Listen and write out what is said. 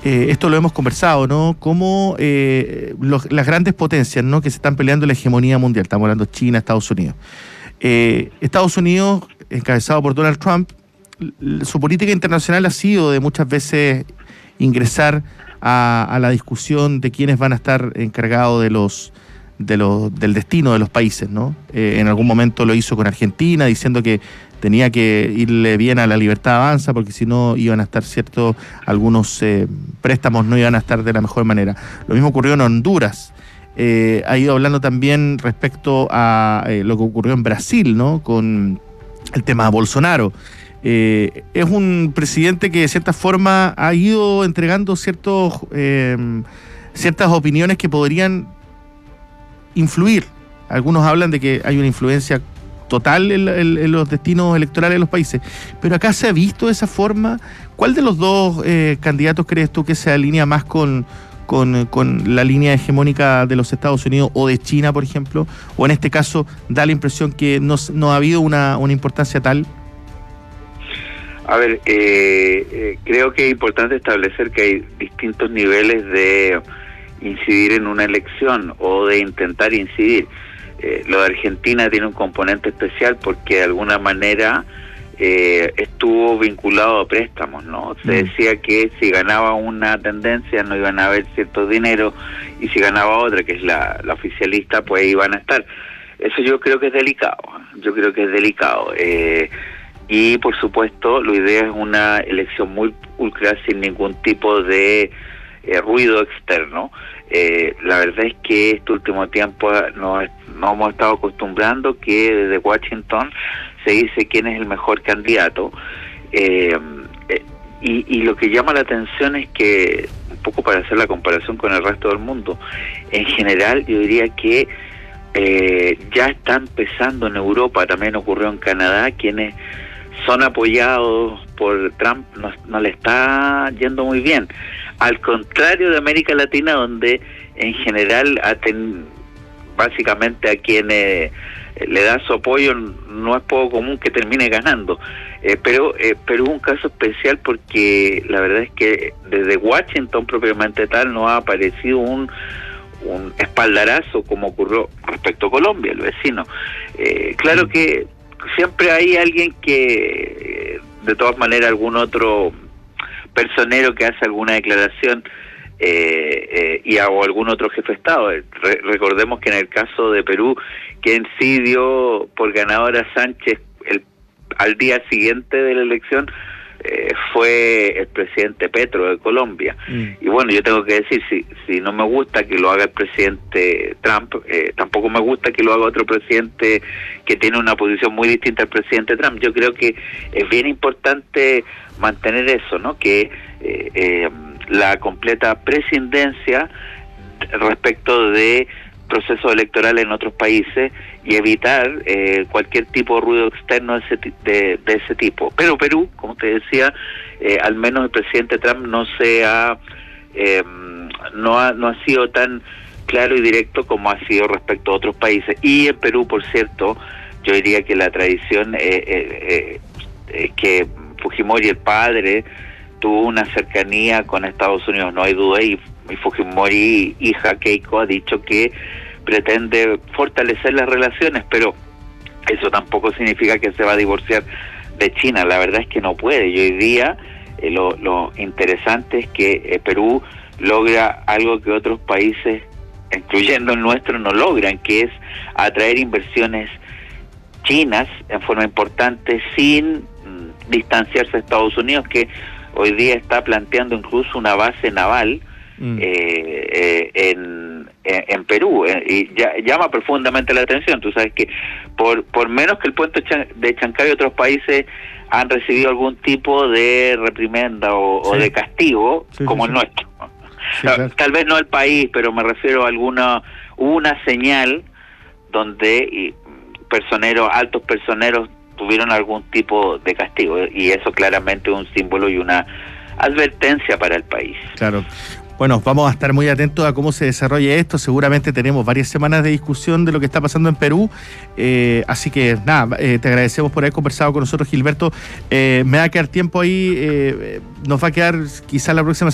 esto lo hemos conversado, ¿no? Cómo las grandes potencias, ¿no?, que se están peleando la hegemonía mundial, estamos hablando de China, Estados Unidos. Estados Unidos, encabezado por Donald Trump, su política internacional ha sido de muchas veces ingresar a la discusión de quiénes van a estar encargados del destino de los países, ¿no? En algún momento lo hizo con Argentina, diciendo que tenía que irle bien a la Libertad Avanza, porque si no iban a estar algunos préstamos no iban a estar de la mejor manera. Lo mismo ocurrió en Honduras. Ha ido hablando también respecto a lo que ocurrió en Brasil, ¿no?, con el tema de Bolsonaro. Es un presidente que de cierta forma ha ido entregando ciertas opiniones que podrían influir. Algunos hablan de que hay una influencia total en los destinos electorales de los países, pero acá se ha visto de esa forma. ¿Cuál de los dos candidatos crees tú que se alinea más con la línea hegemónica de los Estados Unidos o de China, por ejemplo? O en este caso da la impresión que no ha habido una importancia tal. A ver, creo que es importante establecer que hay distintos niveles de incidir en una elección o de intentar incidir. Lo de Argentina tiene un componente especial porque de alguna manera estuvo vinculado a préstamos, ¿no? Se decía que si ganaba una tendencia no iban a haber cierto dinero, y si ganaba otra, que es la oficialista, pues iban a estar. Eso yo creo que es delicado, y por supuesto la idea es una elección muy pulcra, sin ningún tipo de ruido externo. La verdad es que este último tiempo nos hemos estado acostumbrando que desde Washington se dice quién es el mejor candidato, y lo que llama la atención es que, un poco para hacer la comparación con el resto del mundo, en general yo diría que ya está empezando en Europa, también ocurrió en Canadá, quienes son apoyados por Trump no le está yendo muy bien, al contrario de América Latina, donde en general básicamente a quienes le da su apoyo no es poco común que termine ganando, pero es un caso especial porque la verdad es que desde Washington propiamente tal no ha aparecido un espaldarazo como ocurrió respecto a Colombia, el vecino. Claro que siempre hay alguien que, de todas maneras, algún otro personero que hace alguna declaración o algún otro jefe de Estado. Recordemos que en el caso de Perú, quien sí dio por ganador a Sánchez al día siguiente de la elección fue el presidente Petro de Colombia. Y bueno, yo tengo que decir, si no me gusta que lo haga el presidente Trump, tampoco me gusta que lo haga otro presidente que tiene una posición muy distinta al presidente Trump. Yo creo que es bien importante mantener eso, ¿no? Que la completa prescindencia respecto de procesos electorales en otros países y evitar cualquier tipo de ruido externo de ese tipo. Pero Perú, como te decía, al menos el presidente Trump no ha sido tan claro y directo como ha sido respecto a otros países. Y en Perú, por cierto, yo diría que la tradición que Fujimori, el padre, tuvo una cercanía con Estados Unidos, no hay duda, y Fujimori, hija Keiko, ha dicho que pretende fortalecer las relaciones, pero eso tampoco significa que se va a divorciar de China. La verdad es que no puede, y hoy día lo interesante es que Perú logra algo que otros países, incluyendo el nuestro, no logran, que es atraer inversiones chinas en forma importante sin distanciarse de Estados Unidos, que hoy día está planteando incluso una base naval en Perú, y llama profundamente la atención. Tú sabes que por menos que el puente de Chancay, otros países han recibido algún tipo de reprimenda o de castigo, como el nuestro. Sí, claro. Tal vez no el país, pero me refiero a una señal donde altos personeros tuvieron algún tipo de castigo, y eso claramente es un símbolo y una advertencia para el país. Claro. Bueno, vamos a estar muy atentos a cómo se desarrolla esto. Seguramente tenemos varias semanas de discusión de lo que está pasando en Perú. Así que nada, te agradecemos por haber conversado con nosotros, Gilberto. Me va a quedar tiempo ahí, nos va a quedar quizás la próxima